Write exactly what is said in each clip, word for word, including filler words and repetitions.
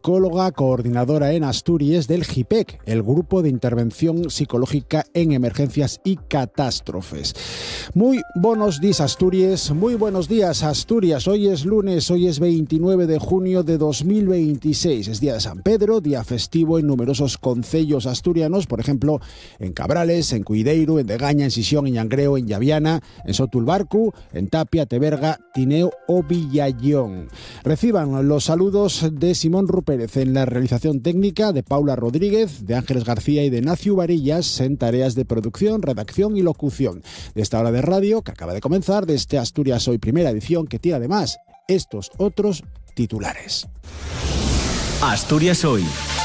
psicóloga coordinadora en Asturias del G I P E C, el Grupo de Intervención Psicológica en Emergencias y Catástrofes. Muy buenos días, Asturias, muy buenos días, Asturias. Hoy es lunes, hoy es veintinueve de junio de dos mil veintiséis. Es día de San Pedro, día festivo en numerosos concellos asturianos, por ejemplo, en Cabrales, en Cuideiro, en Degaña, en Sisión, en Llangreo, en Llaviana, en Sotulbarcu, en Tapia, Teberga, Tineo o Villallón. Reciban los saludos de Simón Rupérez en la realización técnica, de Paula Rodríguez, de Ángeles García y de Nacio Varillas en tareas de producción, redacción y locución de esta hora de radio que acaba de comenzar, de este Asturias Hoy, primera edición, que tiene además estos otros titulares. Asturias Hoy.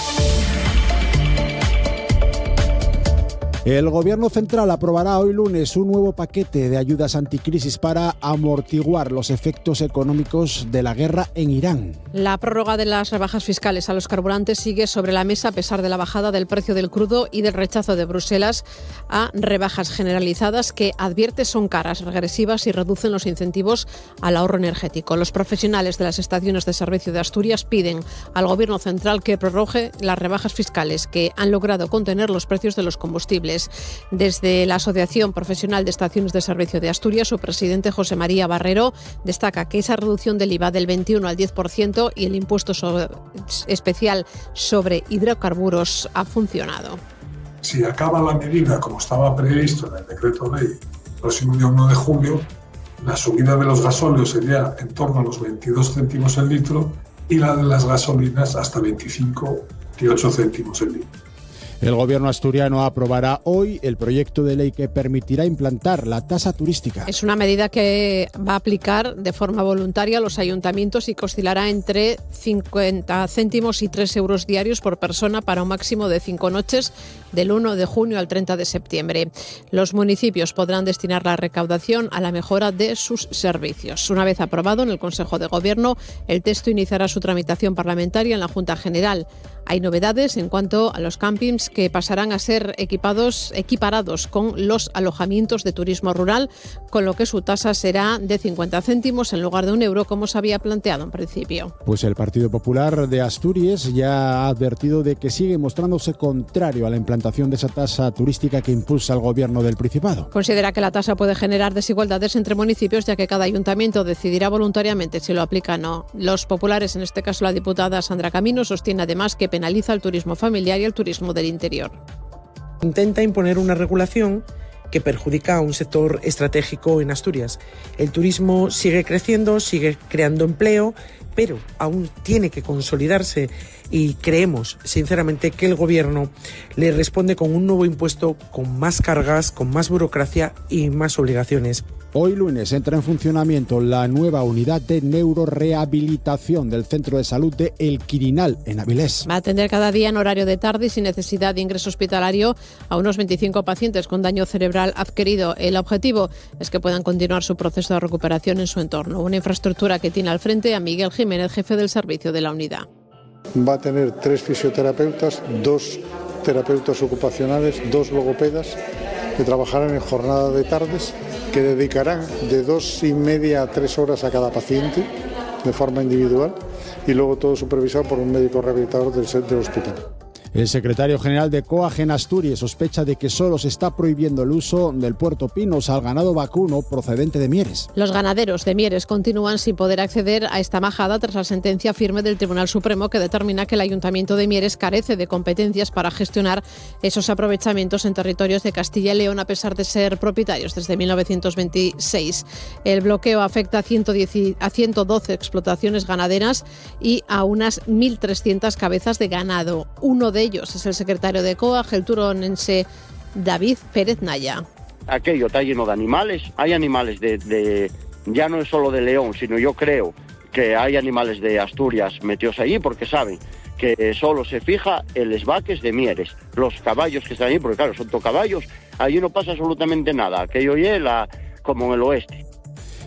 El Gobierno Central aprobará hoy lunes un nuevo paquete de ayudas anticrisis para amortiguar los efectos económicos de la guerra en Irán. La prórroga de las rebajas fiscales a los carburantes sigue sobre la mesa a pesar de la bajada del precio del crudo y del rechazo de Bruselas a rebajas generalizadas que, advierte, son caras, regresivas y reducen los incentivos al ahorro energético. Los profesionales de las estaciones de servicio de Asturias piden al Gobierno Central que prorrogue las rebajas fiscales que han logrado contener los precios de los combustibles. Desde la Asociación Profesional de Estaciones de Servicio de Asturias, su presidente José María Barrero destaca que esa reducción del I V A del veintiuno al diez por ciento y el impuesto sobre, especial sobre hidrocarburos ha funcionado. Si acaba la medida como estaba previsto en el decreto ley el próximo día uno de julio, la subida de los gasóleos sería en torno a los veintidós céntimos el litro y la de las gasolinas hasta veinticinco, veintiocho céntimos el litro. El Gobierno asturiano aprobará hoy el proyecto de ley que permitirá implantar la tasa turística. Es una medida que va a aplicar de forma voluntaria a los ayuntamientos y que oscilará entre cincuenta céntimos y tres euros diarios por persona para un máximo de cinco noches del uno de junio al treinta de septiembre. Los municipios podrán destinar la recaudación a la mejora de sus servicios. Una vez aprobado en el Consejo de Gobierno, el texto iniciará su tramitación parlamentaria en la Junta General. Hay novedades en cuanto a los campings que pasarán a ser equipados, equiparados con los alojamientos de turismo rural, con lo que su tasa será de cincuenta céntimos en lugar de un euro, como se había planteado en principio. Pues el Partido Popular de Asturias ya ha advertido de que sigue mostrándose contrario a la implantación de esa tasa turística que impulsa el Gobierno del Principado. Considera que la tasa puede generar desigualdades entre municipios, ya que cada ayuntamiento decidirá voluntariamente si lo aplica o no. Los populares, en este caso la diputada Sandra Camino, sostiene además que penaliza el turismo familiar y el turismo del interior. Intenta imponer una regulación que perjudica a un sector estratégico en Asturias. El turismo sigue creciendo, sigue creando empleo, pero aún tiene que consolidarse y creemos, sinceramente, que el Gobierno le responde con un nuevo impuesto con más cargas, con más burocracia y más obligaciones. Hoy lunes entra en funcionamiento la nueva unidad de neurorehabilitación del Centro de Salud de El Quirinal, en Avilés. Va a atender cada día en horario de tarde y sin necesidad de ingreso hospitalario a unos veinticinco pacientes con daño cerebral adquirido. El objetivo es que puedan continuar su proceso de recuperación en su entorno. Una infraestructura que tiene al frente a Miguel Jiménez, jefe del servicio de la unidad. Va a tener tres fisioterapeutas, dos terapeutas ocupacionales, dos logopedas que trabajarán en jornada de tardes, que dedicarán de dos y media a tres horas a cada paciente de forma individual y luego todo supervisado por un médico rehabilitador del, del hospital. El secretario general de COAG en Asturias sospecha de que solo se está prohibiendo el uso del Puerto Pinos al ganado vacuno procedente de Mieres. Los ganaderos de Mieres continúan sin poder acceder a esta majada tras la sentencia firme del Tribunal Supremo que determina que el Ayuntamiento de Mieres carece de competencias para gestionar esos aprovechamientos en territorios de Castilla y León a pesar de ser propietarios desde mil novecientos veintiséis. El bloqueo afecta a, ciento diez, a ciento doce explotaciones ganaderas y a unas mil trescientas cabezas de ganado. Uno de ellos es el secretario de COAG, el turonense David Pérez Naya. Aquello está lleno de animales, hay animales de, de, ya no es solo de León, sino yo creo que hay animales de Asturias metidos allí porque saben que solo se fija en los vaques de Mieres, los caballos que están allí, porque claro, son todos caballos, allí no pasa absolutamente nada, aquello es la, como en el oeste.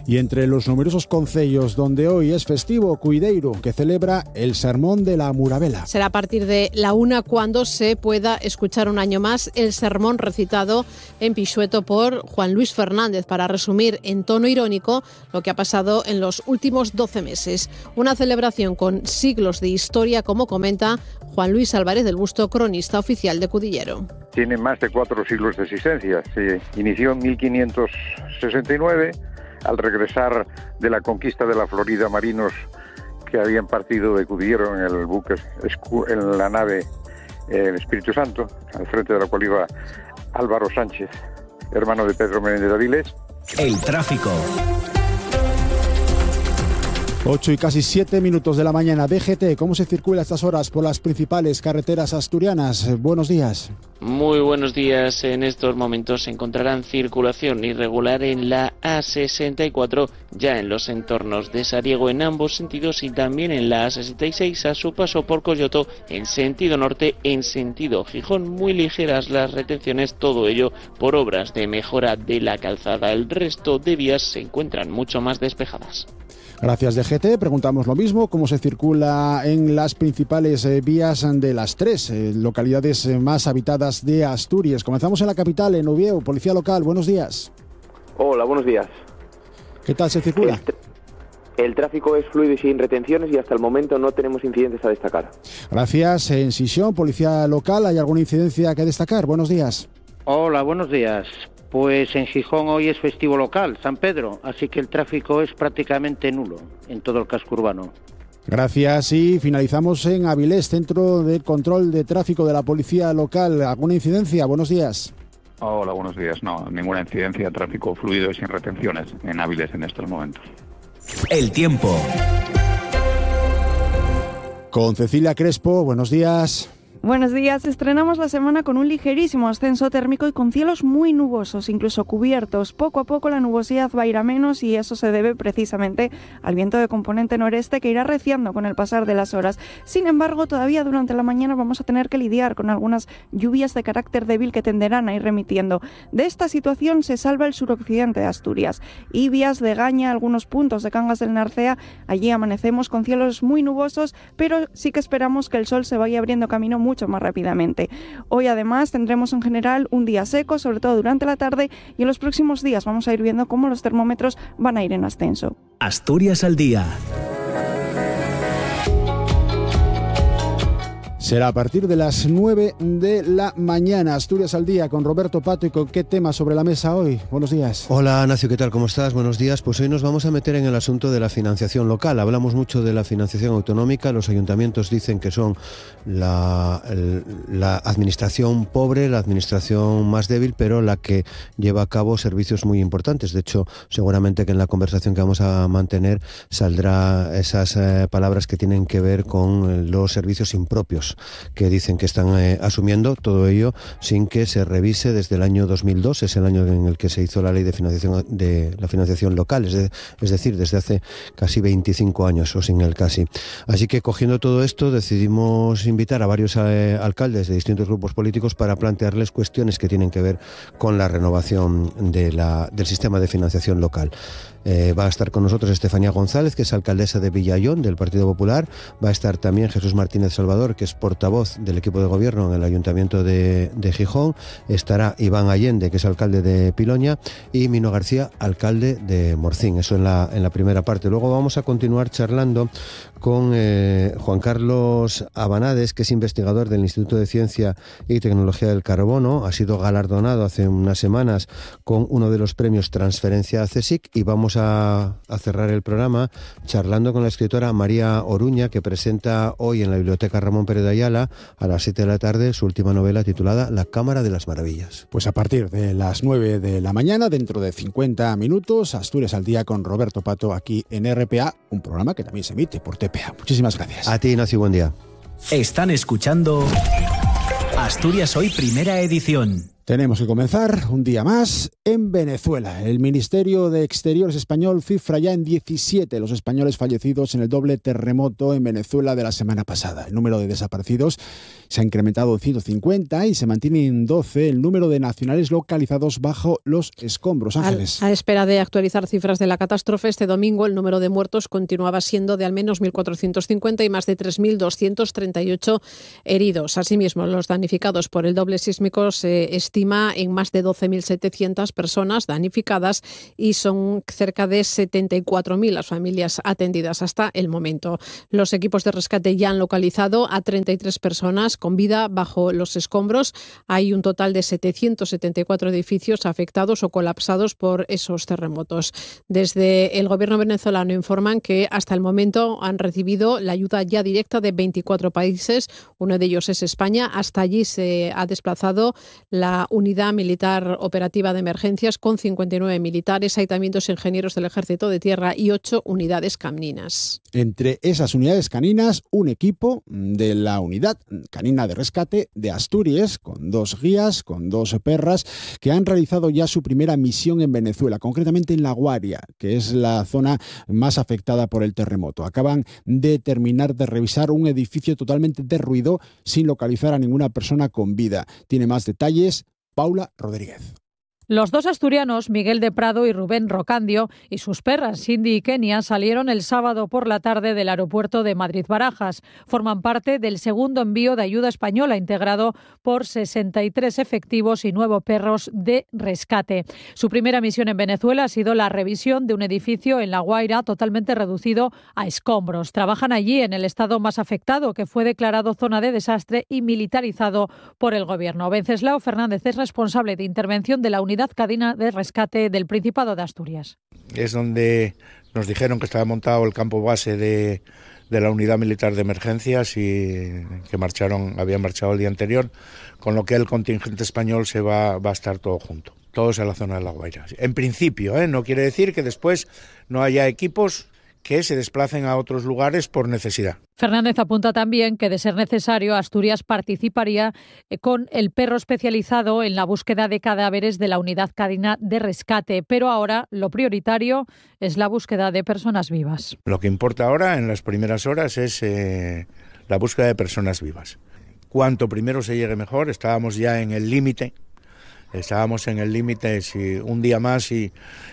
Y entre los numerosos concellos donde hoy es festivo, Cuideiro, que celebra el Sermón de la Muravela. Será a partir de la una cuando se pueda escuchar un año más el sermón recitado en Pisueto por Juan Luis Fernández para resumir en tono irónico lo que ha pasado en los últimos doce meses. Una celebración con siglos de historia, como comenta Juan Luis Álvarez del Busto, cronista oficial de Cudillero. Tiene más de cuatro siglos de existencia. Se inició en mil quinientos sesenta y nueve, al regresar de la conquista de la Florida marinos que habían partido de Cudillero en el buque, en la nave El Espíritu Santo, al frente de la cual iba Álvaro Sánchez, hermano de Pedro Menéndez Avilés. El tráfico. ocho y casi siete minutos de la mañana. D G T, ¿cómo se circula a estas horas por las principales carreteras asturianas? Buenos días. Muy buenos días. En estos momentos se encontrarán circulación irregular en la A sesenta y cuatro, ya en los entornos de Sariego en ambos sentidos, y también en la A sesenta y seis a su paso por Coyoto en sentido norte, en sentido Gijón. Muy ligeras las retenciones, todo ello por obras de mejora de la calzada. El resto de vías se encuentran mucho más despejadas. Gracias, D G T. Preguntamos lo mismo, cómo se circula en las principales eh, vías de las tres eh, localidades eh, más habitadas de Asturias. Comenzamos en la capital, en Oviedo. Policía local, buenos días. Hola, buenos días. ¿Qué tal se circula? El, el tráfico es fluido y sin retenciones y hasta el momento no tenemos incidentes a destacar. Gracias. En Sisión, policía local, ¿hay alguna incidencia que destacar? Buenos días. Hola, buenos días. Pues en Gijón hoy es festivo local, San Pedro, así que el tráfico es prácticamente nulo en todo el casco urbano. Gracias. Y finalizamos en Avilés, Centro de Control de Tráfico de la Policía Local. ¿Alguna incidencia? Buenos días. Hola, buenos días. No, ninguna incidencia, tráfico fluido y sin retenciones en Avilés en estos momentos. El tiempo. Con Cecilia Crespo, buenos días. Buenos días. Estrenamos la semana con un ligerísimo ascenso térmico y con cielos muy nubosos, incluso cubiertos. Poco a poco la nubosidad va a ir a menos y eso se debe precisamente al viento de componente noreste que irá reciando con el pasar de las horas. Sin embargo, todavía durante la mañana vamos a tener que lidiar con algunas lluvias de carácter débil que tenderán a ir remitiendo. De esta situación se salva el suroccidente de Asturias. Ibias, de Gaña, algunos puntos de Cangas del Narcea. Allí amanecemos con cielos muy nubosos, pero sí que esperamos que el sol se vaya abriendo camino muy mucho más rápidamente. Hoy además tendremos en general un día seco, sobre todo durante la tarde, y en los próximos días vamos a ir viendo cómo los termómetros van a ir en ascenso. Asturias al día. Será a partir de las nueve de la mañana. Asturias al día con Roberto Pato. ¿Y con qué tema sobre la mesa hoy? Buenos días. Hola, Nacio, ¿qué tal? ¿Cómo estás? Buenos días. Pues hoy nos vamos a meter en el asunto de la financiación local. Hablamos mucho de la financiación autonómica. Los ayuntamientos dicen que son la, la administración pobre, la administración más débil, pero la que lleva a cabo servicios muy importantes. De hecho, seguramente que en la conversación que vamos a mantener saldrá esas eh, palabras que tienen que ver con los servicios impropios que dicen que están eh, asumiendo, todo ello sin que se revise desde el año dos mil dos, es el año en el que se hizo la ley de financiación de la financiación local, es, de, es decir, desde hace casi veinticinco años o sin el casi. Así que cogiendo todo esto decidimos invitar a varios eh, alcaldes de distintos grupos políticos para plantearles cuestiones que tienen que ver con la renovación de la, del sistema de financiación local. Eh, va a estar con nosotros Estefanía González, que es alcaldesa de Villayón, del Partido Popular. Va a estar también Jesús Martínez Salvador, que es portavoz del equipo de gobierno en el Ayuntamiento de, de Gijón. Estará Iván Allende, que es alcalde de Piloña, y Mino García, alcalde de Morcín. Eso en la, en la primera parte. Luego vamos a continuar charlando con eh, Juan Carlos Abanades, que es investigador del Instituto de Ciencia y Tecnología del Carbono. Ha sido galardonado hace unas semanas con uno de los premios Transferencia CSIC, y vamos a, a cerrar el programa charlando con la escritora María Oruña, que presenta hoy en la Biblioteca Ramón Pérez de Ayala a las siete de la tarde su última novela titulada La Cámara de las Maravillas. Pues a partir de las nueve de la mañana, dentro de cincuenta minutos, Asturias al día con Roberto Pato aquí en R P A, un programa que también se emite por T P A. Muchísimas gracias. A ti, Ignacio, buen día. Están escuchando Asturias Hoy, primera edición. Tenemos que comenzar un día más en Venezuela. El Ministerio de Exteriores español cifra ya en diecisiete los españoles fallecidos en el doble terremoto en Venezuela de la semana pasada. El número de desaparecidos se ha incrementado en ciento cincuenta y se mantiene en doce el número de nacionales localizados bajo los escombros. Ángeles. A espera de actualizar cifras de la catástrofe, este domingo el número de muertos continuaba siendo de al menos mil cuatrocientos cincuenta y más de tres mil doscientos treinta y ocho heridos. Asimismo, los damnificados por el doble sísmico se estima en más de doce mil setecientas personas damnificadas y son cerca de setenta y cuatro mil las familias atendidas hasta el momento. Los equipos de rescate ya han localizado a treinta y tres personas con vida bajo los escombros. Hay un total de setecientos setenta y cuatro edificios afectados o colapsados por esos terremotos. Desde el gobierno venezolano informan que hasta el momento han recibido la ayuda ya directa de veinticuatro países. Uno de ellos es España. Hasta allí se ha desplazado la unidad militar operativa de emergencias con cincuenta y nueve militares. Hay también dos ingenieros del Ejército de Tierra y ocho unidades caninas. Entre esas unidades caninas, un equipo de la unidad canina de rescate de Asturias, con dos guías, con dos perras, que han realizado ya su primera misión en Venezuela, concretamente en La Guaira, que es la zona más afectada por el terremoto. Acaban de terminar de revisar un edificio totalmente derruido sin localizar a ninguna persona con vida. Tiene más detalles Paula Rodríguez. Los dos asturianos, Miguel de Prado y Rubén Rocandio, y sus perras, Cindy y Kenia, salieron el sábado por la tarde del aeropuerto de Madrid-Barajas. Forman parte del segundo envío de ayuda española integrado por sesenta y tres efectivos y nueve perros de rescate. Su primera misión en Venezuela ha sido la revisión de un edificio en La Guaira totalmente reducido a escombros. Trabajan allí en el estado más afectado, que fue declarado zona de desastre y militarizado por el gobierno. Venceslao Fernández es responsable de intervención de la unidad cadena de rescate del Principado de Asturias. Es donde nos dijeron que estaba montado el campo base de, de la unidad militar de emergencias y que marcharon, habían marchado el día anterior, con lo que el contingente español se va, va a estar todo junto, todos en la zona de La Guaira. En principio, ¿eh? No quiere decir que después no haya equipos que se desplacen a otros lugares por necesidad. Fernández apunta también que, de ser necesario, Asturias participaría con el perro especializado en la búsqueda de cadáveres de la unidad cadena de rescate, pero ahora lo prioritario es la búsqueda de personas vivas. Lo que importa ahora, en las primeras horas, es eh, la búsqueda de personas vivas. Cuanto primero se llegue mejor. Estábamos ya en el límite. Estábamos en el límite, si un día más y,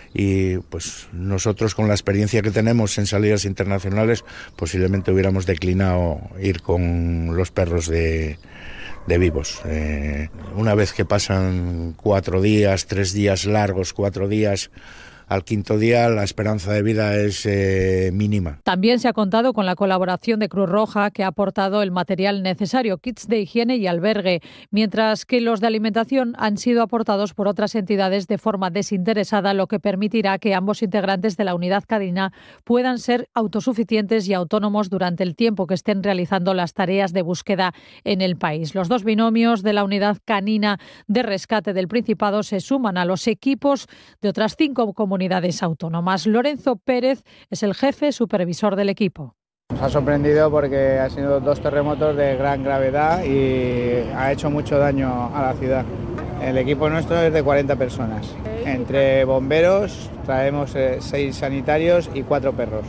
y pues nosotros, con la experiencia que tenemos en salidas internacionales, posiblemente hubiéramos declinado ir con los perros de, de vivos. Eh, una vez que pasan cuatro días, tres días largos, cuatro días, al quinto día la esperanza de vida es eh, mínima. También se ha contado con la colaboración de Cruz Roja, que ha aportado el material necesario, kits de higiene y albergue, mientras que los de alimentación han sido aportados por otras entidades de forma desinteresada, lo que permitirá que ambos integrantes de la unidad cadena puedan ser autosuficientes y autónomos durante el tiempo que estén realizando las tareas de búsqueda en el país. Los dos binomios de la unidad canina de rescate del Principado se suman a los equipos de otras cinco comunidades autónomas. Lorenzo Pérez es el jefe supervisor del equipo. Nos ha sorprendido porque han sido dos terremotos de gran gravedad y ha hecho mucho daño a la ciudad. El equipo nuestro es de cuarenta personas. Entre bomberos traemos seis sanitarios y cuatro perros.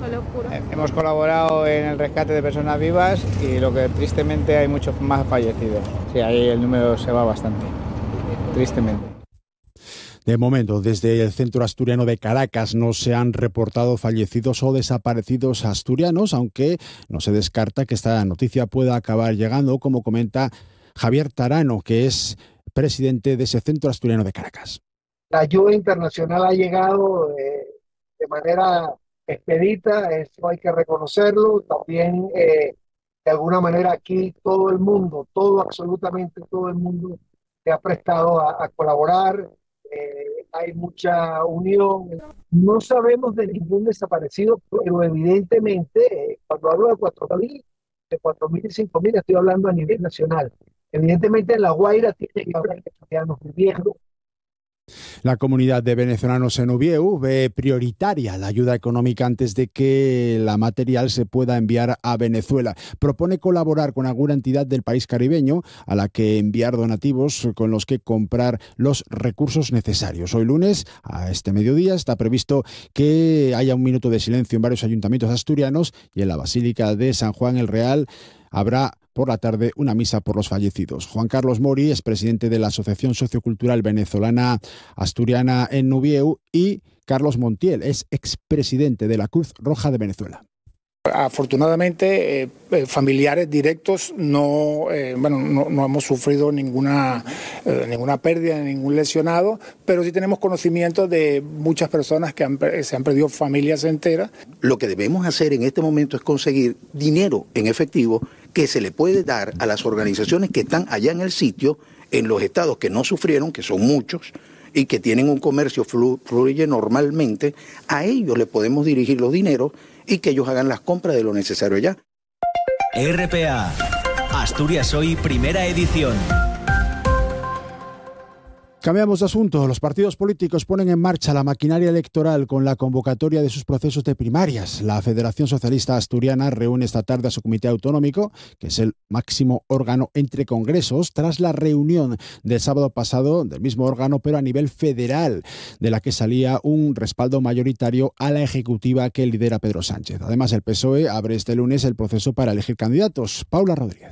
Hemos colaborado en el rescate de personas vivas y lo que tristemente hay muchos más fallecidos. Sí, ahí el número se va bastante, tristemente. De momento, desde el centro asturiano de Caracas no se han reportado fallecidos o desaparecidos asturianos, aunque no se descarta que esta noticia pueda acabar llegando, como comenta Javier Tarano, que es presidente de ese centro asturiano de Caracas. La ayuda internacional ha llegado eh, de manera expedita, eso hay que reconocerlo. También, eh, de alguna manera, aquí todo el mundo, todo, absolutamente todo el mundo se ha prestado a, a colaborar. Eh, hay mucha unión. No sabemos de ningún desaparecido, pero evidentemente, eh, cuando hablo de cuatro mil, de cuatro mil y cinco mil, estoy hablando a nivel nacional. Evidentemente en La Guaira tiene que haber cristianos viviendo, La comunidad de venezolanos en Ubieu ve prioritaria la ayuda económica antes de que la material se pueda enviar a Venezuela. Propone colaborar con alguna entidad del país caribeño a la que enviar donativos con los que comprar los recursos necesarios. Hoy lunes, a este mediodía, está previsto que haya un minuto de silencio en varios ayuntamientos asturianos y en la Basílica de San Juan el Real habrá por la tarde una misa por los fallecidos. Juan Carlos Mori es presidente de la Asociación Sociocultural Venezolana Asturiana en Ubieu y Carlos Montiel es expresidente de la Cruz Roja de Venezuela. Afortunadamente, eh, familiares directos no, eh, bueno, no, no hemos sufrido ninguna, eh, ninguna pérdida, ningún lesionado, pero sí tenemos conocimiento de muchas personas que han, se han perdido familias enteras. Lo que debemos hacer en este momento es conseguir dinero en efectivo que se le puede dar a las organizaciones que están allá en el sitio, en los estados que no sufrieron, que son muchos, y que tienen un comercio flu, fluye normalmente. A ellos le podemos dirigir los dineros y que ellos hagan las compras de lo necesario allá. R P A, Asturias Hoy, primera edición. Cambiamos de asunto. Los partidos políticos ponen en marcha la maquinaria electoral con la convocatoria de sus procesos de primarias. La Federación Socialista Asturiana reúne esta tarde a su comité autonómico, que es el máximo órgano entre congresos, tras la reunión del sábado pasado del mismo órgano, pero a nivel federal, de la que salía un respaldo mayoritario a la ejecutiva que lidera Pedro Sánchez. Además, el P S O E abre este lunes el proceso para elegir candidatos. Paula Rodríguez.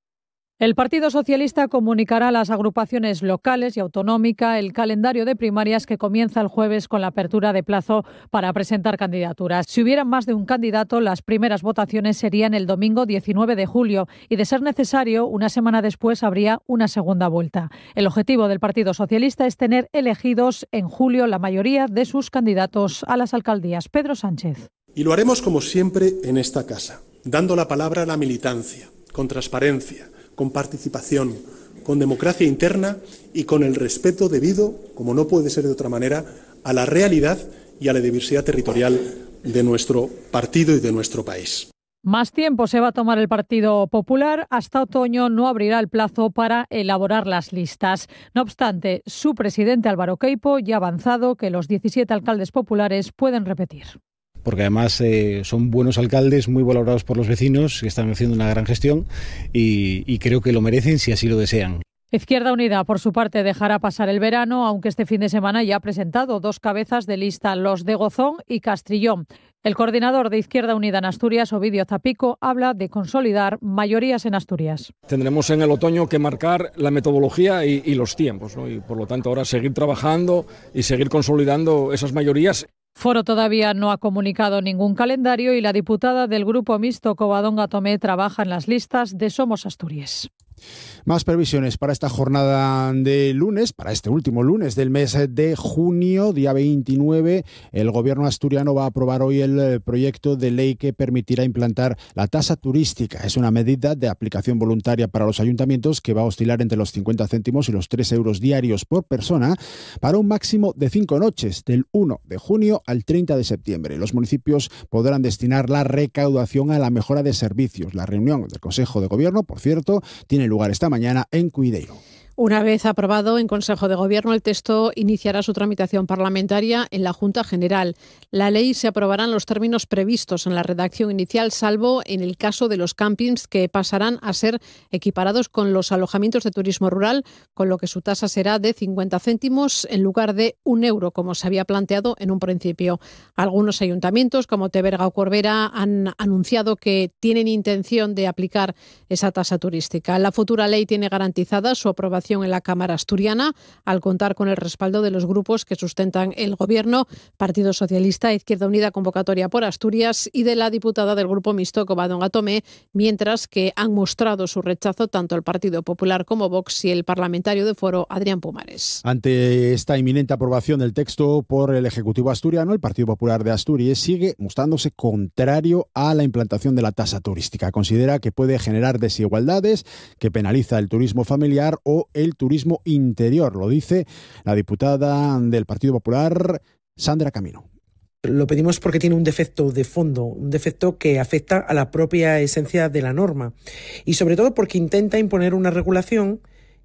El Partido Socialista comunicará a las agrupaciones locales y autonómica el calendario de primarias que comienza el jueves con la apertura de plazo para presentar candidaturas. Si hubiera más de un candidato, las primeras votaciones serían el domingo diecinueve de julio y, de ser necesario, una semana después habría una segunda vuelta. El objetivo del Partido Socialista es tener elegidos en julio la mayoría de sus candidatos a las alcaldías. Pedro Sánchez. Y lo haremos como siempre en esta casa, dando la palabra a la militancia, con transparencia, con participación, con democracia interna y con el respeto debido, como no puede ser de otra manera, a la realidad y a la diversidad territorial de nuestro partido y de nuestro país. Más tiempo se va a tomar el Partido Popular. Hasta otoño no abrirá el plazo para elaborar las listas. No obstante, su presidente Álvaro Queipo ya ha avanzado que los diecisiete alcaldes populares pueden repetir. Porque además eh, son buenos alcaldes, muy valorados por los vecinos, que están haciendo una gran gestión y, y creo que lo merecen si así lo desean. Izquierda Unida, por su parte, dejará pasar el verano, aunque este fin de semana ya ha presentado dos cabezas de lista, los de Gozón y Castrillón. El coordinador de Izquierda Unida en Asturias, Ovidio Zapico, habla de consolidar mayorías en Asturias. Tendremos en el otoño que marcar la metodología y, y los tiempos, ¿no? Y por lo tanto ahora seguir trabajando y seguir consolidando esas mayorías. Foro todavía no ha comunicado ningún calendario y la diputada del Grupo Mixto Covadonga Tomé trabaja en las listas de Somos Asturias. Más previsiones para esta jornada de lunes, para este último lunes del mes de junio, día veintinueve. El gobierno asturiano va a aprobar hoy el proyecto de ley que permitirá implantar la tasa turística. Es una medida de aplicación voluntaria para los ayuntamientos que va a oscilar entre los cincuenta céntimos y los tres euros diarios por persona para un máximo de cinco noches, del uno de junio al treinta de septiembre. Los municipios podrán destinar la recaudación a la mejora de servicios. La reunión del Consejo de Gobierno, por cierto, tiene lugar esta mañana en Cuideiro. Una vez aprobado en Consejo de Gobierno, el texto iniciará su tramitación parlamentaria en la Junta General. La ley se aprobará en los términos previstos en la redacción inicial, salvo en el caso de los campings, que pasarán a ser equiparados con los alojamientos de turismo rural, con lo que su tasa será de cincuenta céntimos en lugar de un euro, como se había planteado en un principio. Algunos ayuntamientos, como Teberga o Corbera, han anunciado que tienen intención de aplicar esa tasa turística. La futura ley tiene garantizada su aprobación en la Cámara asturiana, al contar con el respaldo de los grupos que sustentan el Gobierno, Partido Socialista, Izquierda Unida, Convocatoria por Asturias, y de la diputada del Grupo Mixto Covadonga Tomé, mientras que han mostrado su rechazo tanto el Partido Popular como Vox y el parlamentario de Foro, Adrián Pumares. Ante esta inminente aprobación del texto por el Ejecutivo asturiano, el Partido Popular de Asturias sigue mostrándose contrario a la implantación de la tasa turística. Considera que puede generar desigualdades, que penaliza el turismo familiar o el turismo interior. Lo dice la diputada del Partido Popular, Sandra Camino. Lo pedimos porque tiene un defecto de fondo, un defecto que afecta a la propia esencia de la norma y sobre todo porque intenta imponer una regulación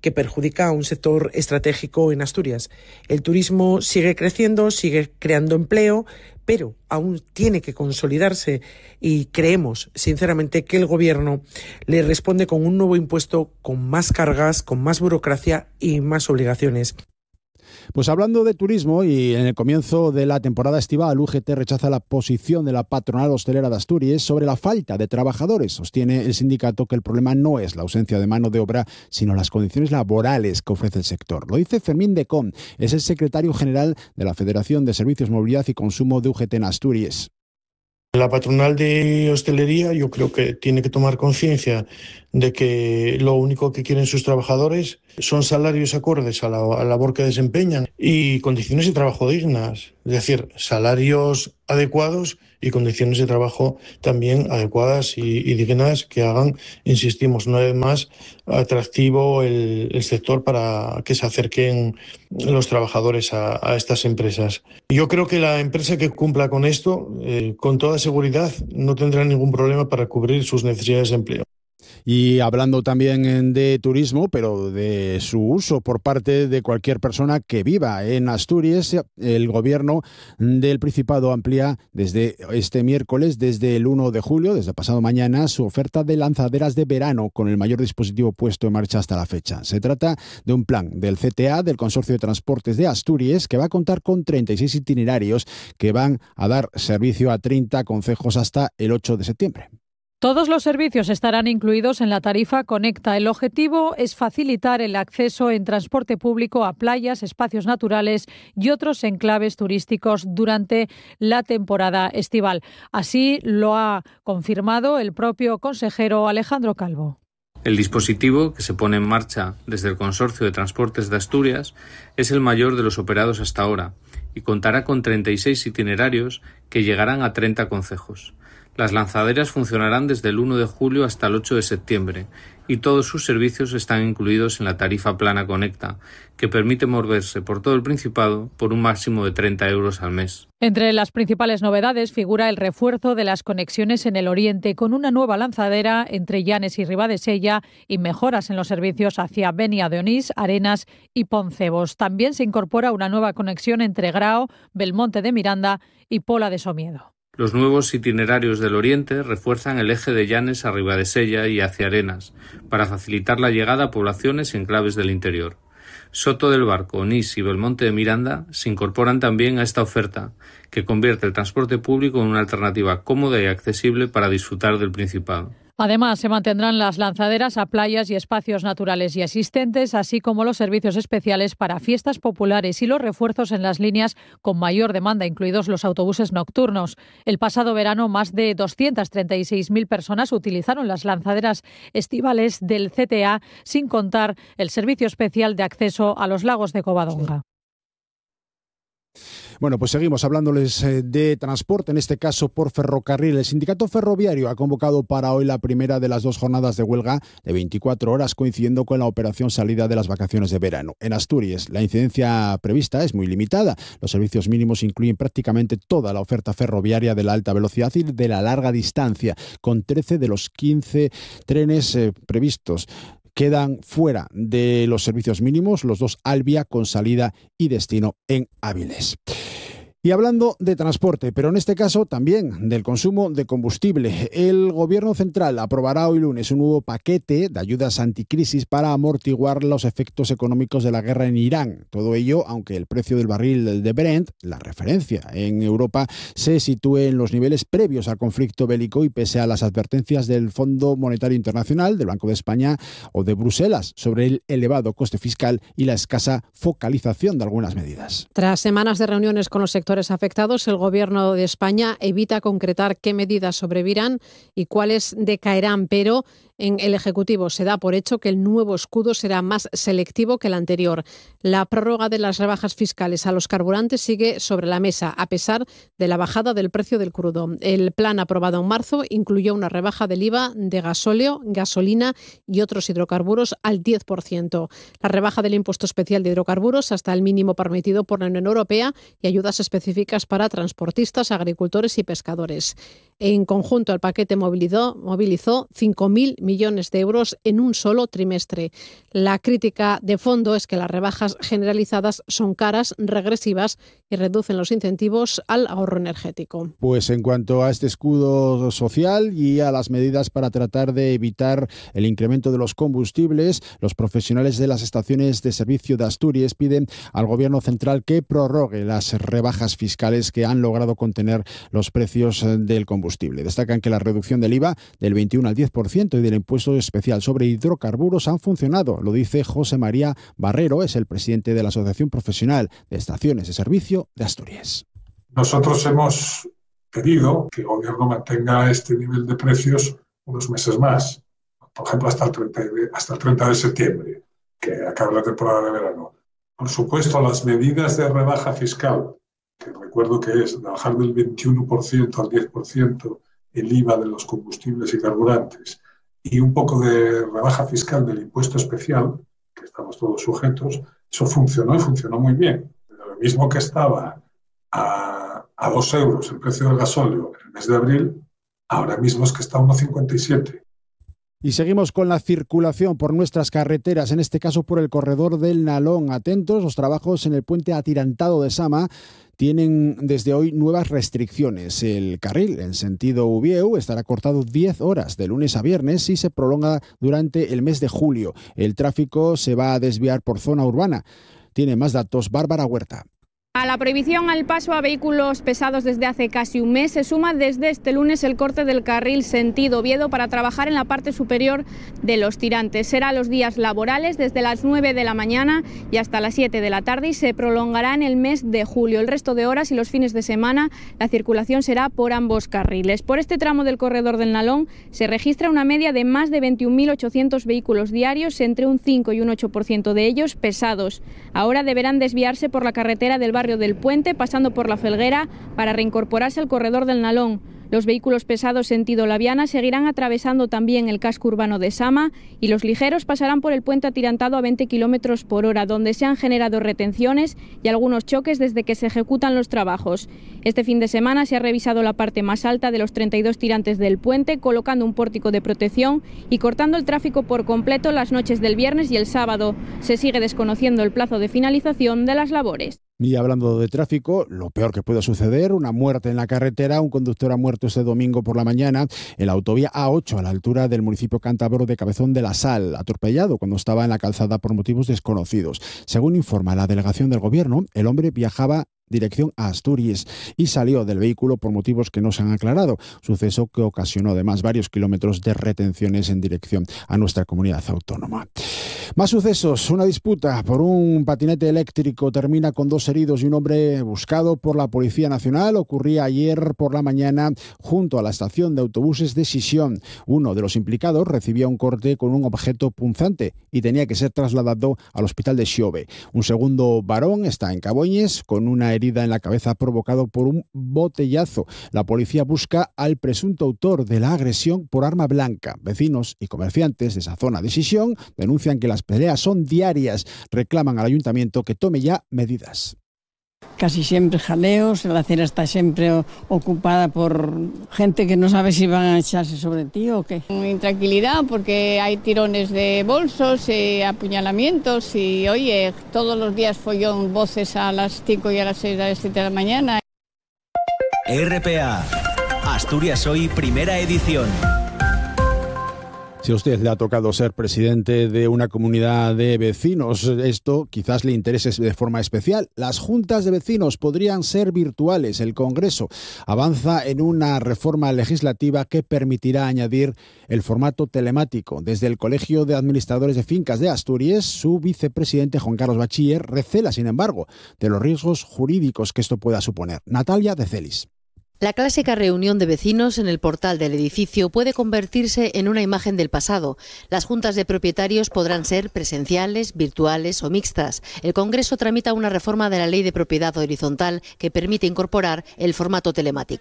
que perjudica a un sector estratégico en Asturias. El turismo sigue creciendo, sigue creando empleo, pero aún tiene que consolidarse y creemos, sinceramente, que el Gobierno le responde con un nuevo impuesto con más cargas, con más burocracia y más obligaciones. Pues hablando de turismo y en el comienzo de la temporada estival, U G T rechaza la posición de la patronal hostelera de Asturias sobre la falta de trabajadores. Sostiene el sindicato que el problema no es la ausencia de mano de obra, sino las condiciones laborales que ofrece el sector. Lo dice Fermín Decón, es el secretario general de la Federación de Servicios, Movilidad y Consumo de U G T en Asturias. La patronal de hostelería yo creo que tiene que tomar conciencia de que lo único que quieren sus trabajadores son salarios acordes a la, a la labor que desempeñan y condiciones de trabajo dignas, es decir, salarios adecuados y condiciones de trabajo también adecuadas y, y dignas que hagan, insistimos, una vez más, atractivo el, el sector para que se acerquen los trabajadores a, a estas empresas. Yo creo que la empresa que cumpla con esto, eh, con toda seguridad, no tendrá ningún problema para cubrir sus necesidades de empleo. Y hablando también de turismo, pero de su uso por parte de cualquier persona que viva en Asturias, el Gobierno del Principado amplía desde este miércoles, desde el uno de julio, desde pasado mañana, su oferta de lanzaderas de verano con el mayor dispositivo puesto en marcha hasta la fecha. Se trata de un plan del C T A, del Consorcio de Transportes de Asturias, que va a contar con treinta y seis itinerarios que van a dar servicio a treinta concejos hasta el ocho de septiembre. Todos los servicios estarán incluidos en la tarifa Conecta. El objetivo es facilitar el acceso en transporte público a playas, espacios naturales y otros enclaves turísticos durante la temporada estival. Así lo ha confirmado el propio consejero Alejandro Calvo. El dispositivo, que se pone en marcha desde el Consorcio de Transportes de Asturias, es el mayor de los operados hasta ahora y contará con treinta y seis itinerarios que llegarán a treinta concejos. Las lanzaderas funcionarán desde el uno de julio hasta el ocho de septiembre y todos sus servicios están incluidos en la tarifa plana Conecta, que permite moverse por todo el Principado por un máximo de treinta euros al mes. Entre las principales novedades figura el refuerzo de las conexiones en el oriente, con una nueva lanzadera entre Llanes y Ribadesella y mejoras en los servicios hacia Benia de Onís, Arenas y Poncebos. También se incorpora una nueva conexión entre Grao, Belmonte de Miranda y Pola de Somiedo. Los nuevos itinerarios del Oriente refuerzan el eje de Llanes a Ribadesella y hacia Arenas, para facilitar la llegada a poblaciones y enclaves del interior. Soto del Barco, Onís y Belmonte de Miranda se incorporan también a esta oferta, que convierte el transporte público en una alternativa cómoda y accesible para disfrutar del Principado. Además, se mantendrán las lanzaderas a playas y espacios naturales y existentes, así como los servicios especiales para fiestas populares y los refuerzos en las líneas con mayor demanda, incluidos los autobuses nocturnos. El pasado verano, más de doscientas treinta y seis mil personas utilizaron las lanzaderas estivales del C T A, sin contar el servicio especial de acceso a los lagos de Covadonga. Bueno, pues seguimos hablándoles de transporte, en este caso por ferrocarril. El sindicato ferroviario ha convocado para hoy la primera de las dos jornadas de huelga de veinticuatro horas, coincidiendo con la operación salida de las vacaciones de verano. En Asturias, la incidencia prevista es muy limitada. Los servicios mínimos incluyen prácticamente toda la oferta ferroviaria de la alta velocidad y de la larga distancia, con trece de los quince trenes eh, previstos. Quedan fuera de los servicios mínimos los dos Albia con salida y destino en Áviles. Y hablando de transporte, pero en este caso también del consumo de combustible, el Gobierno central aprobará hoy lunes un nuevo paquete de ayudas anticrisis para amortiguar los efectos económicos de la guerra en Irán. Todo ello, aunque el precio del barril de Brent, la referencia en Europa, se sitúe en los niveles previos al conflicto bélico y pese a las advertencias del Fondo Monetario Internacional, del Banco de España o de Bruselas sobre el elevado coste fiscal y la escasa focalización de algunas medidas. Tras semanas de reuniones con los sectores afectados, el Gobierno de España evita concretar qué medidas sobrevivirán y cuáles decaerán, pero en el Ejecutivo se da por hecho que el nuevo escudo será más selectivo que el anterior. La prórroga de las rebajas fiscales a los carburantes sigue sobre la mesa, a pesar de la bajada del precio del crudo. El plan aprobado en marzo incluyó una rebaja del I V A de gasóleo, gasolina y otros hidrocarburos al diez por ciento. La rebaja del impuesto especial de hidrocarburos hasta el mínimo permitido por la Unión Europea y ayudas específicas para transportistas, agricultores y pescadores. En conjunto, el paquete movilizó, movilizó cinco mil millones de euros en un solo trimestre. La crítica de fondo es que las rebajas generalizadas son caras, regresivas y reducen los incentivos al ahorro energético. Pues en cuanto a este escudo social y a las medidas para tratar de evitar el incremento de los combustibles, los profesionales de las estaciones de servicio de Asturias piden al Gobierno central que prorrogue las rebajas fiscales que han logrado contener los precios del combustible. Destacan que la reducción del I V A del veintiuno al diez por ciento y del impuesto especial sobre hidrocarburos han funcionado. Lo dice José María Barrero, es el presidente de la Asociación Profesional de Estaciones de Servicio de Asturias. Nosotros hemos pedido que el Gobierno mantenga este nivel de precios unos meses más, por ejemplo hasta el treinta de, hasta el treinta de septiembre, que acabe la temporada de verano. Por supuesto, las medidas de rebaja fiscal, que recuerdo que es bajar del veintiuno por ciento al diez por ciento el I V A de los combustibles y carburantes, y un poco de rebaja fiscal del impuesto especial, que estamos todos sujetos, eso funcionó y funcionó muy bien. Lo mismo que estaba a, a dos euros el precio del gasóleo en el mes de abril, ahora mismo es que está a uno cincuenta y siete. Y seguimos con la circulación por nuestras carreteras, en este caso por el corredor del Nalón. Atentos, los trabajos en el puente atirantado de Sama tienen desde hoy nuevas restricciones. El carril en sentido Ubieu estará cortado diez horas de lunes a viernes y se prolonga durante el mes de julio. El tráfico se va a desviar por zona urbana. Tiene más datos Bárbara Huerta. A la prohibición al paso a vehículos pesados desde hace casi un mes se suma desde este lunes el corte del carril sentido Oviedo para trabajar en la parte superior de los tirantes. Será los días laborales desde las nueve de la mañana y hasta las siete de la tarde y se prolongará en el mes de julio. El resto de horas y los fines de semana la circulación será por ambos carriles. Por este tramo del corredor del Nalón se registra una media de más de veintiún mil ochocientos vehículos diarios, entre un cinco y un ocho por ciento de ellos pesados. Ahora deberán desviarse por la carretera del barrio del Puente, pasando por la Felguera, para reincorporarse al corredor del Nalón. Los vehículos pesados sentido Laviana seguirán atravesando también el casco urbano de Sama y los ligeros pasarán por el puente atirantado a veinte kilómetros por hora, donde se han generado retenciones y algunos choques desde que se ejecutan los trabajos. Este fin de semana se ha revisado la parte más alta de los treinta y dos tirantes del puente, colocando un pórtico de protección y cortando el tráfico por completo las noches del viernes y el sábado. Se sigue desconociendo el plazo de finalización de las labores. Y hablando de tráfico, lo peor que puede suceder, una muerte en la carretera. Un conductor ha muerto este domingo por la mañana en la autovía A ocho a la altura del municipio cántabro de Cabezón de la Sal, atropellado cuando estaba en la calzada por motivos desconocidos. Según informa la delegación del Gobierno, el hombre viajaba dirección a Asturias y salió del vehículo por motivos que no se han aclarado, suceso que ocasionó además varios kilómetros de retenciones en dirección a nuestra comunidad autónoma. Más sucesos. Una disputa por un patinete eléctrico termina con dos heridos y un hombre buscado por la Policía Nacional. Ocurría ayer por la mañana junto a la estación de autobuses de Sisión. Uno de los implicados recibía un corte con un objeto punzante y tenía que ser trasladado al hospital de Xove. Un segundo varón está en Caboñes con una herida en la cabeza provocado por un botellazo. La policía busca al presunto autor de la agresión por arma blanca. Vecinos y comerciantes de esa zona de Sisión denuncian que las peleas son diarias. Reclaman al ayuntamiento que tome ya medidas. Casi siempre jaleos, la acera está siempre ocupada por gente que no sabe si van a echarse sobre ti o qué. Intranquilidad porque hay tirones de bolsos, eh, apuñalamientos y oye, todos los días follón, voces a las cinco y a las seis de las siete de la mañana. R P A, Asturias Hoy, primera edición. Si a usted le ha tocado ser presidente de una comunidad de vecinos, esto quizás le interese de forma especial. Las juntas de vecinos podrían ser virtuales. El Congreso avanza en una reforma legislativa que permitirá añadir el formato telemático. Desde el Colegio de Administradores de Fincas de Asturias, su vicepresidente Juan Carlos Bachiller recela, sin embargo, de los riesgos jurídicos que esto pueda suponer. Natalia de Celis. La clásica reunión de vecinos en el portal del edificio puede convertirse en una imagen del pasado. Las juntas de propietarios podrán ser presenciales, virtuales o mixtas. El Congreso tramita una reforma de la Ley de Propiedad Horizontal que permite incorporar el formato telemático.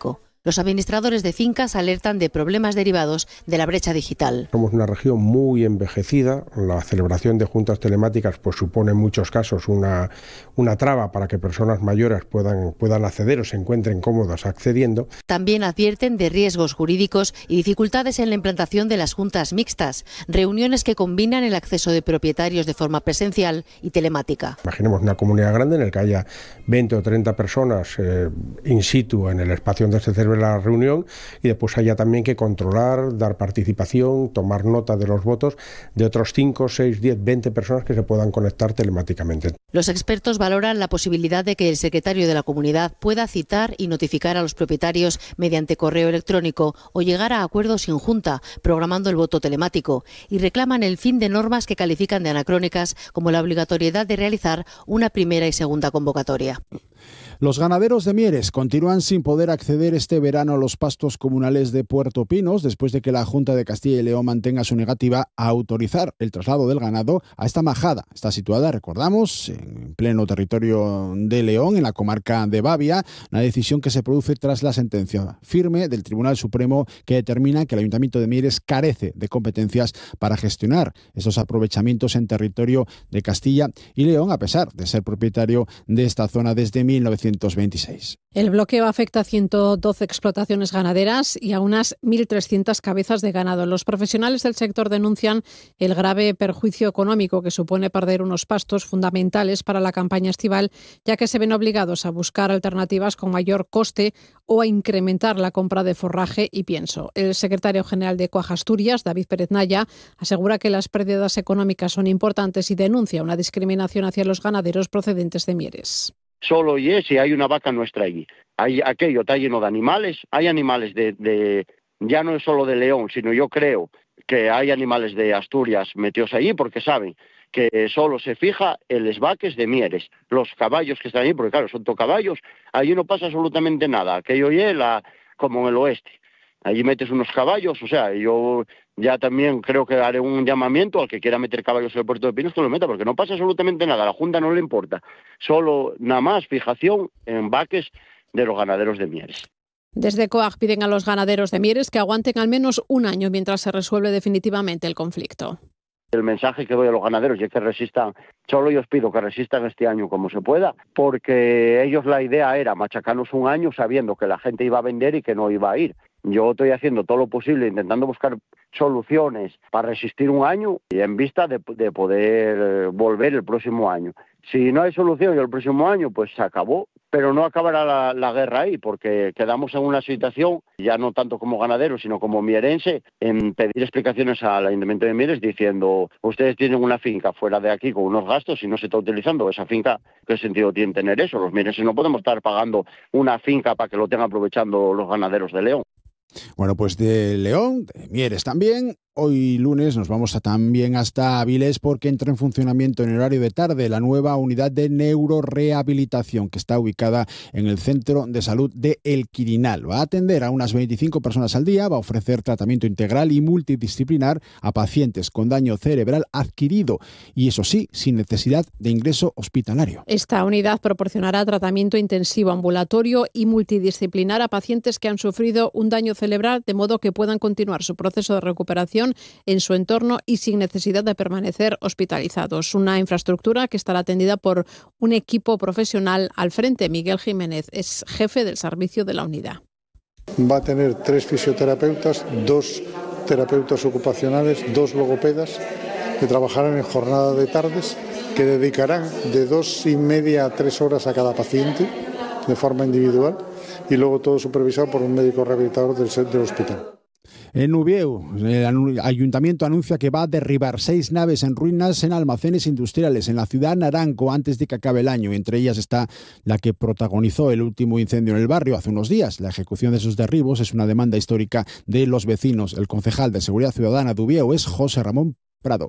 Los administradores de fincas alertan de problemas derivados de la brecha digital. Somos una región muy envejecida. La celebración de juntas telemáticas pues supone en muchos casos una, una traba para que personas mayores puedan, puedan acceder o se encuentren cómodas accediendo. También advierten de riesgos jurídicos y dificultades en la implantación de las juntas mixtas, reuniones que combinan el acceso de propietarios de forma presencial y telemática. Imaginemos una comunidad grande en la que haya veinte o treinta personas eh, in situ en el espacio donde se celebra la reunión y después haya también que controlar, dar participación, tomar nota de los votos de otros cinco, seis, diez, veinte personas que se puedan conectar telemáticamente. Los expertos valoran la posibilidad de que el secretario de la comunidad pueda citar y notificar a los propietarios mediante correo electrónico o llegar a acuerdos sin junta, programando el voto telemático, y reclaman el fin de normas que califican de anacrónicas, como la obligatoriedad de realizar una primera y segunda convocatoria. Los ganaderos de Mieres continúan sin poder acceder este verano a los pastos comunales de Puerto Pinos después de que la Junta de Castilla y León mantenga su negativa a autorizar el traslado del ganado a esta majada. Está situada, recordamos, en pleno territorio de León, en la comarca de Babia, una decisión que se produce tras la sentencia firme del Tribunal Supremo que determina que el Ayuntamiento de Mieres carece de competencias para gestionar esos aprovechamientos en territorio de Castilla y León, a pesar de ser propietario de esta zona desde mil novecientos veintiséis. El bloqueo afecta a ciento doce explotaciones ganaderas y a unas mil trescientas cabezas de ganado. Los profesionales del sector denuncian el grave perjuicio económico que supone perder unos pastos fundamentales para la campaña estival, ya que se ven obligados a buscar alternativas con mayor coste o a incrementar la compra de forraje y pienso. El secretario general de Coag Asturias, David Pérez Naya, asegura que las pérdidas económicas son importantes y denuncia una discriminación hacia los ganaderos procedentes de Mieres. Solo y es si hay una vaca nuestra allí. Hay, aquello está lleno de animales, hay animales de, de, ya no es solo de León, sino yo creo que hay animales de Asturias metidos allí porque saben que solo se fija en los vaques de Mieres, los caballos que están allí, porque claro, son todo caballos, allí no pasa absolutamente nada, aquello es la, como en el oeste. Allí metes unos caballos, o sea, yo ya también creo que haré un llamamiento al que quiera meter caballos en el puerto de Pinos que lo meta, porque no pasa absolutamente nada, a la Junta no le importa. Solo nada más fijación en vaques de los ganaderos de Mieres. Desde Coag piden a los ganaderos de Mieres que aguanten al menos un año mientras se resuelve definitivamente el conflicto. El mensaje que doy a los ganaderos es que resistan, solo yo os pido que resistan este año como se pueda, porque ellos la idea era machacarnos un año sabiendo que la gente iba a vender y que no iba a ir. Yo estoy haciendo todo lo posible, intentando buscar soluciones para resistir un año y en vista de, de poder volver el próximo año. Si no hay solución y el próximo año, pues se acabó, pero no acabará la, la guerra ahí, porque quedamos en una situación, ya no tanto como ganadero, sino como mierense, en pedir explicaciones al Ayuntamiento de Mieres diciendo, ustedes tienen una finca fuera de aquí con unos gastos y no se está utilizando esa finca, ¿qué sentido tiene tener eso? Los mierenses no podemos estar pagando una finca para que lo tengan aprovechando los ganaderos de León. Bueno, pues de León, de Mieres también. Hoy lunes nos vamos a también hasta Avilés porque entra en funcionamiento en horario de tarde la nueva unidad de neurorehabilitación que está ubicada en el Centro de Salud de El Quirinal. Va a atender a unas veinticinco personas al día, va a ofrecer tratamiento integral y multidisciplinar a pacientes con daño cerebral adquirido y eso sí, sin necesidad de ingreso hospitalario. Esta unidad proporcionará tratamiento intensivo ambulatorio y multidisciplinar a pacientes que han sufrido un daño cerebral de modo que puedan continuar su proceso de recuperación en su entorno y sin necesidad de permanecer hospitalizados. Una infraestructura que estará atendida por un equipo profesional al frente. Miguel Jiménez es jefe del servicio de la unidad. Va a tener tres fisioterapeutas, dos terapeutas ocupacionales, dos logopedas que trabajarán en jornada de tardes, que dedicarán de dos y media a tres horas a cada paciente de forma individual y luego todo supervisado por un médico rehabilitador del, del hospital. En Ubieu, el ayuntamiento anuncia que va a derribar seis naves en ruinas en almacenes industriales en la ciudad Naranco antes de que acabe el año. Entre ellas está la que protagonizó el último incendio en el barrio hace unos días. La ejecución de esos derribos es una demanda histórica de los vecinos. El concejal de Seguridad Ciudadana de Ubieu es José Ramón Prado.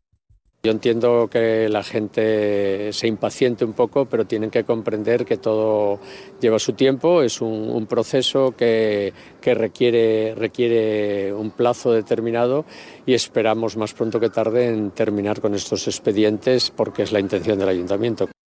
Yo entiendo que la gente se impaciente un poco, pero tienen que comprender que todo lleva su tiempo, es un, un proceso que, que requiere, requiere un plazo determinado y esperamos más pronto que tarde en terminar con estos expedientes porque es la intención del ayuntamiento.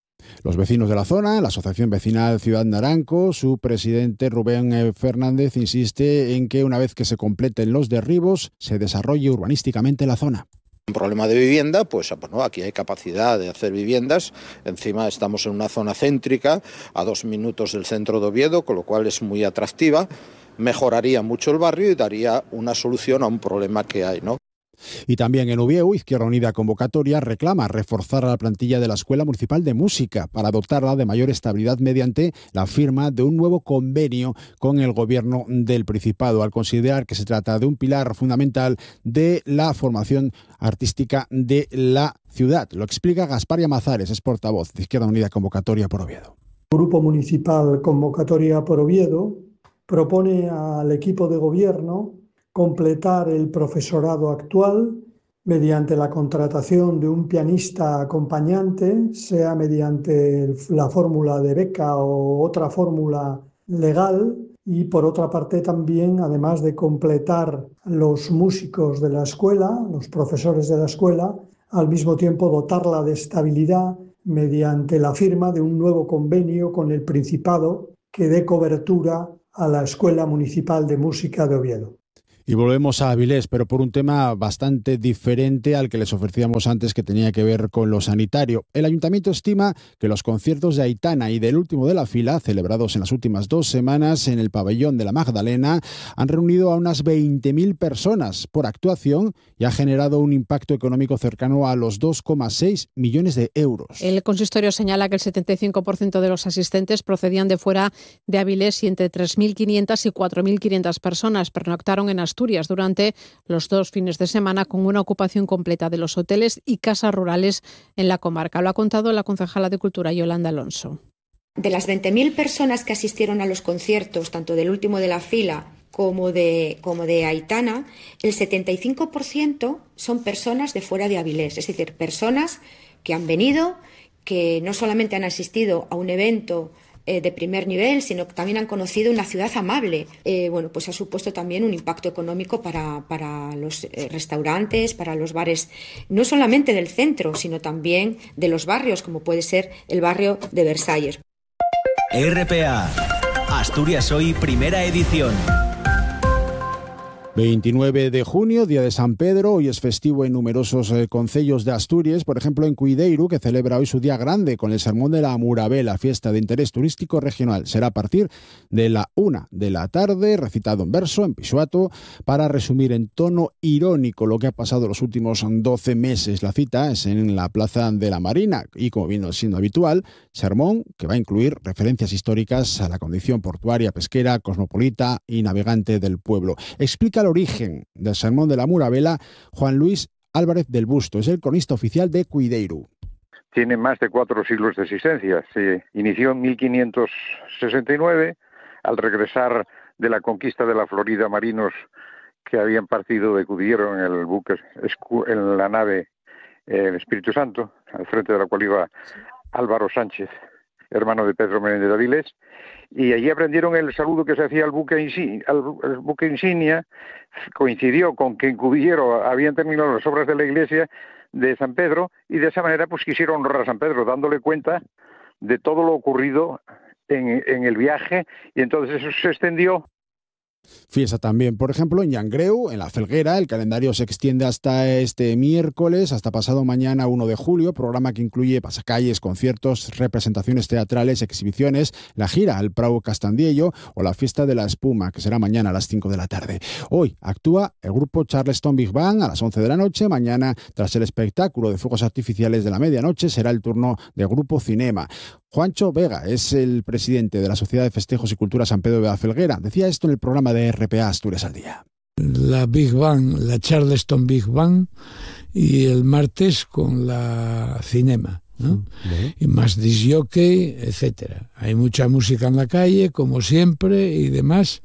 Los vecinos de la zona, la Asociación Vecinal Ciudad Naranco, su presidente Rubén Fernández insiste en que una vez que se completen los derribos, se desarrolle urbanísticamente la zona. Un problema de vivienda, pues bueno, aquí hay capacidad de hacer viviendas, encima estamos en una zona céntrica, a dos minutos del centro de Oviedo, con lo cual es muy atractiva, mejoraría mucho el barrio y daría una solución a un problema que hay, ¿no? Y también en Ubieu, Izquierda Unida Convocatoria reclama reforzar a la plantilla de la Escuela Municipal de Música para dotarla de mayor estabilidad mediante la firma de un nuevo convenio con el Gobierno del Principado, al considerar que se trata de un pilar fundamental de la formación artística de la ciudad. Lo explica Gaspar Llamazares, es portavoz de Izquierda Unida Convocatoria por Oviedo. El Grupo Municipal Convocatoria por Oviedo propone al equipo de gobierno completar el profesorado actual mediante la contratación de un pianista acompañante, sea mediante la fórmula de beca o otra fórmula legal, y por otra parte también, además de completar los músicos de la escuela, los profesores de la escuela, al mismo tiempo dotarla de estabilidad mediante la firma de un nuevo convenio con el Principado que dé cobertura a la Escuela Municipal de Música de Oviedo. Y volvemos a Avilés, pero por un tema bastante diferente al que les ofrecíamos antes, que tenía que ver con lo sanitario. El ayuntamiento estima que los conciertos de Aitana y del último de la fila, celebrados en las últimas dos semanas en el pabellón de la Magdalena, han reunido a unas veinte mil personas por actuación y ha generado un impacto económico cercano a los dos coma seis millones de euros. El consistorio señala que el setenta y cinco por ciento de los asistentes procedían de fuera de Avilés y entre tres mil quinientas y cuatro mil quinientas personas pernoctaron en Asturias Asturias durante los dos fines de semana, con una ocupación completa de los hoteles y casas rurales en la comarca. Lo ha contado la concejala de Cultura, Yolanda Alonso. De las veinte mil personas que asistieron a los conciertos, tanto del último de la fila como de, como de Aitana, el setenta y cinco por ciento son personas de fuera de Avilés, es decir, personas que han venido, que no solamente han asistido a un evento de primer nivel, sino que también han conocido una ciudad amable. Eh, bueno, pues ha supuesto también un impacto económico para, para los eh, restaurantes, para los bares, no solamente del centro, sino también de los barrios, como puede ser el barrio de Versalles. R P A, Asturias Hoy, primera edición. veintinueve de junio, día de San Pedro, hoy es festivo en numerosos eh, concellos de Asturias, por ejemplo en Cuideiru, que celebra hoy su día grande con el Sermón de la Murabela, fiesta de interés turístico regional. Será a partir de la una de la tarde, recitado en verso, en pisuato, para resumir en tono irónico lo que ha pasado los últimos doce meses. La cita es en la Plaza de la Marina y, como vino siendo habitual, sermón que va a incluir referencias históricas a la condición portuaria, pesquera, cosmopolita y navegante del pueblo. Explica el origen del Sermón de la Murabela Juan Luis Álvarez del Busto, es el cronista oficial de Cuideiru. Tiene más de cuatro siglos de existencia. Se inició en mil quinientos sesenta y nueve, al regresar de la conquista de la Florida marinos que habían partido de Cudillero en el buque, en la nave El Espíritu Santo, al frente de la cual iba Álvaro Sánchez, hermano de Pedro Menéndez de Avilés, y allí aprendieron el saludo que se hacía al buque, insignia, al, al buque insignia. Coincidió con que en Cudillero habían terminado las obras de la iglesia de San Pedro, y de esa manera pues quisieron honrar a San Pedro, dándole cuenta de todo lo ocurrido en, en el viaje, y entonces eso se extendió. Fiesta también, por ejemplo, en Llangreu, en La Felguera. El calendario se extiende hasta este miércoles, hasta pasado mañana uno de julio, programa que incluye pasacalles, conciertos, representaciones teatrales, exhibiciones, la gira al Prado Castandiello o la fiesta de la espuma, que será mañana a las cinco de la tarde. Hoy actúa el grupo Charleston Big Band a las once de la noche. Mañana, tras el espectáculo de fuegos artificiales de la medianoche, será el turno del grupo Cinema. Juancho Vega es el presidente de la Sociedad de Festejos y Cultura San Pedro de la Felguera. Decía esto en el programa de R P A Asturias al Día. La Big Band, la Charleston Big Band, y el martes con la Cinema, ¿no? ¿Sí? Y más disc jockey, etcétera. Hay mucha música en la calle, como siempre, y demás,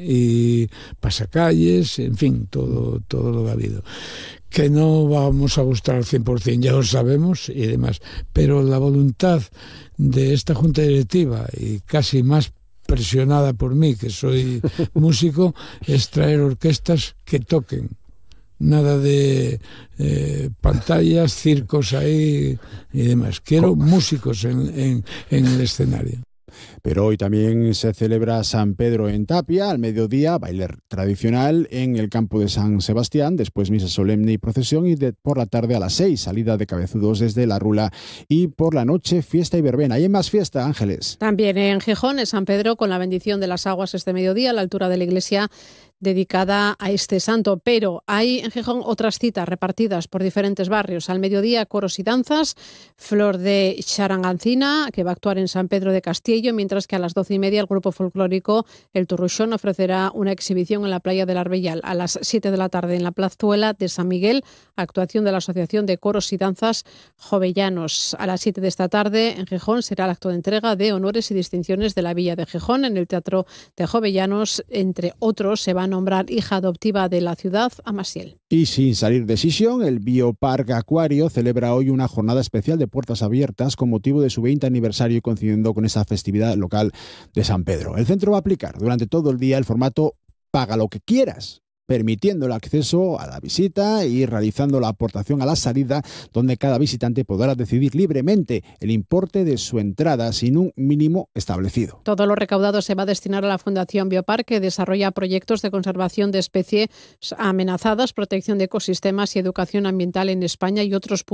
y pasacalles, en fin, todo, todo lo que ha habido. Que no vamos a gustar al cien por ciento, ya lo sabemos y demás, pero la voluntad de esta junta directiva, y casi más presionada por mí, que soy músico, es traer orquestas que toquen nada de eh, pantallas, circos ahí y demás. Quiero músicos en, en, en el escenario. Pero hoy también se celebra San Pedro en Tapia, al mediodía, baile tradicional en el campo de San Sebastián, después misa solemne y procesión, y de, por la tarde a las seis, salida de cabezudos desde La Rula, y por la noche fiesta y verbena. ¿Hay más fiesta, Ángeles? También en Gijón, en San Pedro, con la bendición de las aguas este mediodía, a la altura de la iglesia dedicada a este santo, pero hay en Gijón otras citas repartidas por diferentes barrios. Al mediodía, coros y danzas, Flor de Charangancina, que va a actuar en San Pedro de Castillo, mientras que a las doce y media el grupo folclórico El Turruxón ofrecerá una exhibición en la playa del Arbellal. A las siete de la tarde en la plazuela de San Miguel, actuación de la Asociación de Coros y Danzas Jovellanos. A las siete de esta tarde en Gijón será el acto de entrega de honores y distinciones de la Villa de Gijón. En el Teatro de Jovellanos, entre otros, se va a nombrar hija adoptiva de la ciudad a Masiel. Y sin salir de Sisión, el Bioparque Acuario celebra hoy una jornada especial de puertas abiertas con motivo de su veinte aniversario y coincidiendo con esa festividad local de San Pedro. El centro va a aplicar durante todo el día el formato paga lo que quieras, permitiendo el acceso a la visita y realizando la aportación a la salida, donde cada visitante podrá decidir libremente el importe de su entrada sin un mínimo establecido. Todo lo recaudado se va a destinar a la Fundación Bioparque, que desarrolla proyectos de conservación de especies amenazadas, protección de ecosistemas y educación ambiental en España y otros puntos